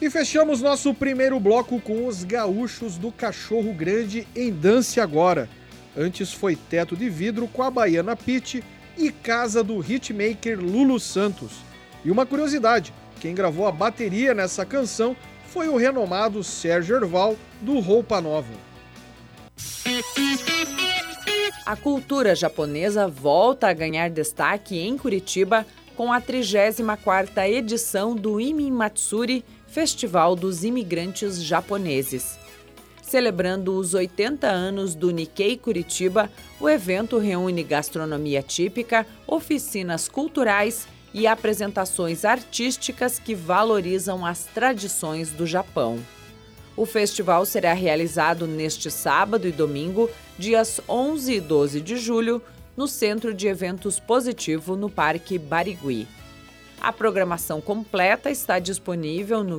E fechamos nosso primeiro bloco com os gaúchos do Cachorro Grande em Dance Agora. Antes foi Teto de Vidro com a Baiana Pitty e Casa do hitmaker Lulu Santos. E uma curiosidade, quem gravou a bateria nessa canção foi o renomado Sérgio Erval, do Roupa Nova. A cultura japonesa volta a ganhar destaque em Curitiba com a 34ª edição do Imin Matsuri, Festival dos Imigrantes Japoneses. Celebrando os 80 anos do Nikkei Curitiba, o evento reúne gastronomia típica, oficinas culturais e apresentações artísticas que valorizam as tradições do Japão. O festival será realizado neste sábado e domingo, dias 11 e 12 de julho, no Centro de Eventos Positivo, no Parque Barigui. A programação completa está disponível no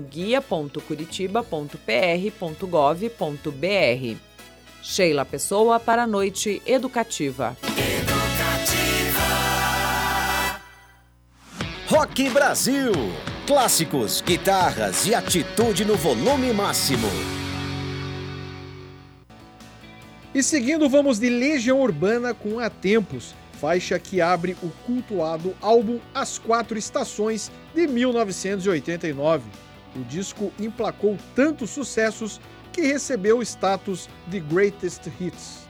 guia.curitiba.pr.gov.br. Sheila Pessoa para a Noite Educativa. Rock Brasil. Clássicos, guitarras e atitude no volume máximo. E seguindo, vamos de Legião Urbana com Há Tempos, faixa que abre o cultuado álbum As Quatro Estações, de 1989. O disco emplacou tantos sucessos que recebeu o status de Greatest Hits.